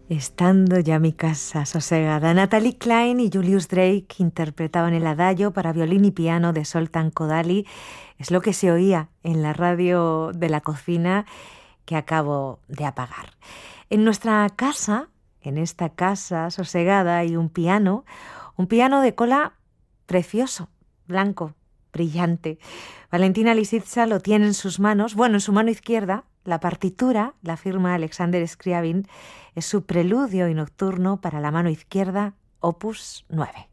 Estando ya mi casa sosegada, Natalie Cline y Julius Drake interpretaban el adagio para violín y piano de Zoltán Kodály. Es lo que se oía en la radio de la cocina que acabo de apagar. En nuestra casa, en esta casa sosegada, hay un piano de cola precioso, blanco, brillante. Valentina Lisitsa lo tiene en sus manos, en su mano izquierda. La partitura, la firma Alexander Scriabin, es su preludio y nocturno para la mano izquierda, opus 9.